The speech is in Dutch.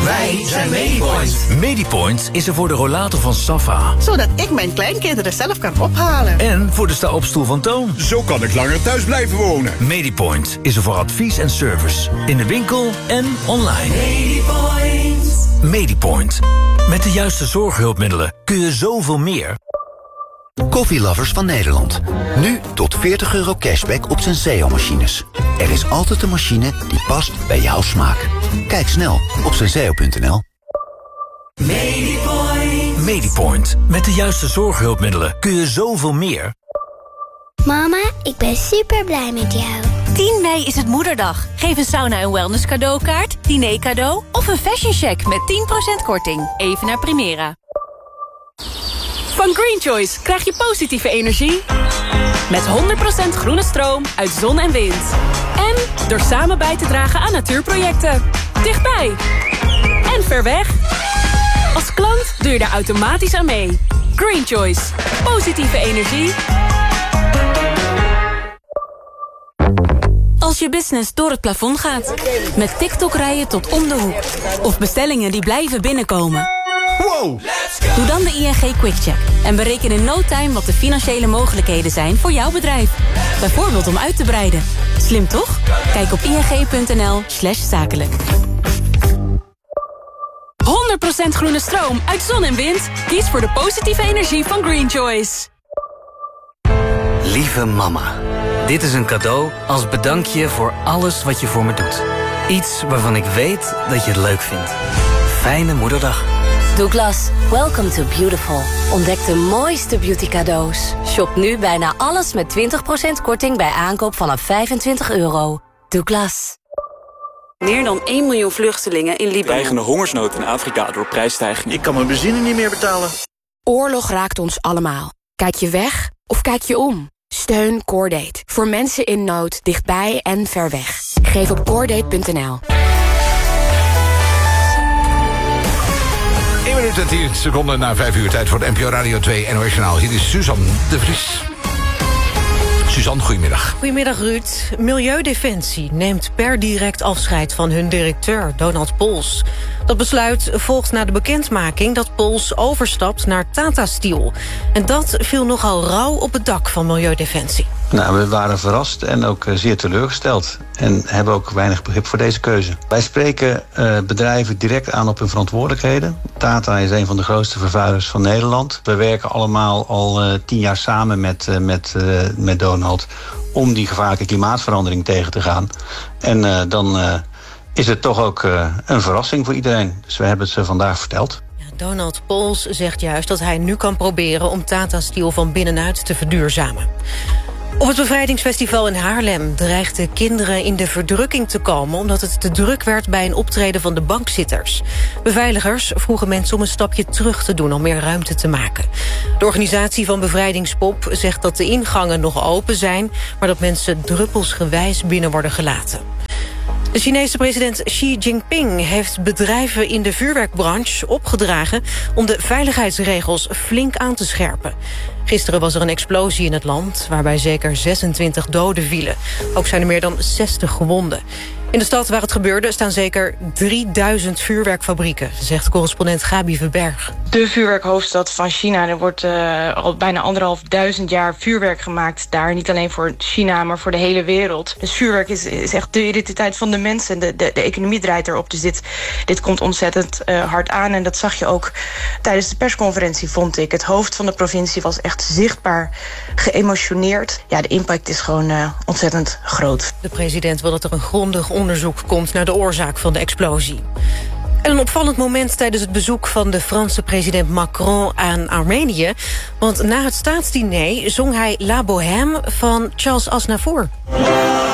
Wij zijn Medipoint. Medipoint is er voor de rollator van Safa. Zodat ik mijn kleinkinderen zelf kan ophalen. En voor de sta-opstoel van Toon. Zo kan ik langer thuis blijven wonen. Medipoint is er voor advies en service. In de winkel en online. Medipoint. Medipoint. Met de juiste zorghulpmiddelen kun je zoveel meer. Koffielovers van Nederland. Nu tot €40 cashback op Senseo-machines. Er is altijd een machine die past bij jouw smaak. Kijk snel op senseo.nl. Medipoint. Medipoint. Met de juiste zorghulpmiddelen kun je zoveel meer. Mama, ik ben super blij met jou. 10 mei is het Moederdag. Geef een sauna- en wellness cadeaukaart, diner cadeau of een fashion check met 10% korting. Even naar Primera. Van Green Choice krijg je positieve energie. Met 100% groene stroom uit zon en wind. En door samen bij te dragen aan natuurprojecten. Dichtbij. En ver weg. Als klant doe je daar automatisch aan mee. Green Choice. Positieve energie. Als je business door het plafond gaat. Met TikTok-rijen tot om de hoek. Of bestellingen die blijven binnenkomen. Wow! Doe dan de ING QuickCheck. En bereken in no time wat de financiële mogelijkheden zijn voor jouw bedrijf. Bijvoorbeeld om uit te breiden. Slim toch? Kijk op ing.nl/zakelijk. 100% groene stroom uit zon en wind. Kies voor de positieve energie van Green Choice. Lieve mama, dit is een cadeau als bedankje voor alles wat je voor me doet. Iets waarvan ik weet dat je het leuk vindt. Fijne moederdag. Douglas, welcome to beautiful. Ontdek de mooiste beauty cadeaus. Shop nu bijna alles met 20% korting bij aankoop vanaf €25. Douglas. Meer dan 1 miljoen vluchtelingen in Libanon. Dreigende hongersnood in Afrika door prijsstijgingen. Ik kan mijn benzine niet meer betalen. Oorlog raakt ons allemaal. Kijk je weg of kijk je om? Steun Cordate. Voor mensen in nood, dichtbij en ver weg. Geef op cordate.nl. 1 minuut en 10 seconden na 5 uur. Tijd voor de NPO Radio 2 NOS Journaal. Hier is Suzanne de Vries. Suzanne, goedemiddag. Goedemiddag, Ruud. Milieudefensie neemt per direct afscheid van hun directeur, Donald Pols. Dat besluit volgt na de bekendmaking dat Pols overstapt naar Tata Steel. En dat viel nogal rauw op het dak van Milieudefensie. Nou, we waren verrast en ook zeer teleurgesteld. En hebben ook weinig begrip voor deze keuze. Wij spreken bedrijven direct aan op hun verantwoordelijkheden. Tata is een van de grootste vervuilers van Nederland. We werken allemaal al 10 jaar samen met Donald om die gevaarlijke klimaatverandering tegen te gaan. En dan is het toch ook een verrassing voor iedereen. Dus we hebben het ze vandaag verteld. Donald Pols zegt juist dat hij nu kan proberen om Tata Steel van binnenuit te verduurzamen. Op het Bevrijdingsfestival in Haarlem dreigden kinderen in de verdrukking te komen omdat het te druk werd bij een optreden van de bankzitters. Beveiligers vroegen mensen om een stapje terug te doen om meer ruimte te maken. De organisatie van Bevrijdingspop zegt dat de ingangen nog open zijn, maar dat mensen druppelsgewijs binnen worden gelaten. De Chinese president Xi Jinping heeft bedrijven in de vuurwerkbranche opgedragen om de veiligheidsregels flink aan te scherpen. Gisteren was er een explosie in het land waarbij zeker 26 doden vielen. Ook zijn er meer dan 60 gewonden. In de stad waar het gebeurde staan zeker 3000 vuurwerkfabrieken, zegt correspondent Gabi Verberg. De vuurwerkhoofdstad van China. Er wordt al bijna 1500 jaar vuurwerk gemaakt daar. Niet alleen voor China, maar voor de hele wereld. Dus vuurwerk is echt de identiteit van de mensen. De economie draait erop. Dus dit komt ontzettend hard aan. En dat zag je ook tijdens de persconferentie, vond ik. Het hoofd van de provincie was echt zichtbaar geëmotioneerd. Ja, de impact is gewoon ontzettend groot. De president wil dat er een grondig onderzoek komt naar de oorzaak van de explosie. En een opvallend moment tijdens het bezoek van de Franse president Macron aan Armenië. Want na het staatsdiner zong hij La Bohème van Charles Aznavour.